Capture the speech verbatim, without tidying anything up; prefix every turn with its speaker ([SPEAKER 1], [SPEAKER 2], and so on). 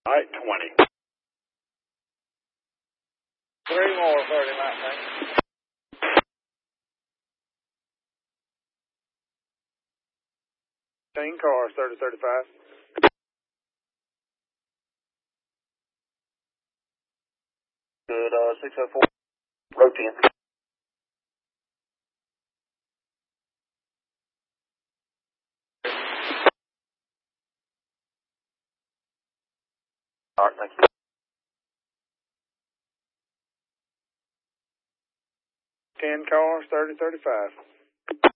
[SPEAKER 1] All right, twenty.
[SPEAKER 2] Three more, thirty nineteen.
[SPEAKER 1] Fifteen cars, thirty thirty-five.
[SPEAKER 2] Good, uh, six oh four. Row ten. All right, thank you.
[SPEAKER 1] Ten cars, thirty thirty-five.